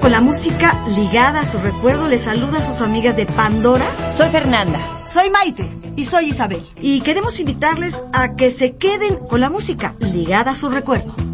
con la música ligada a su recuerdo, les saluda a sus amigas de Pandora. Soy Fernanda. Soy Maite. Y soy Isabel. Y queremos invitarles a que se queden con la música ligada a su recuerdo.